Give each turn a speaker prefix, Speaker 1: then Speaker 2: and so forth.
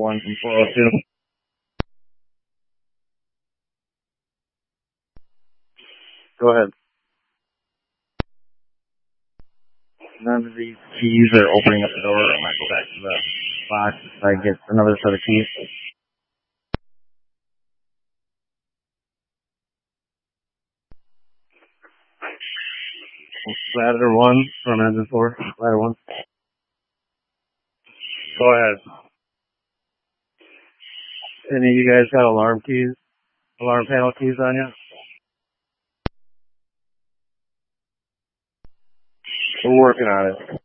Speaker 1: 1 from 402. Go ahead. None of these keys are opening up the door. I might go back to the box if I get another set of keys. Ladder 1, front engine 4, ladder 1. Go ahead. Any of you guys got alarm panel keys on you? We're working on it.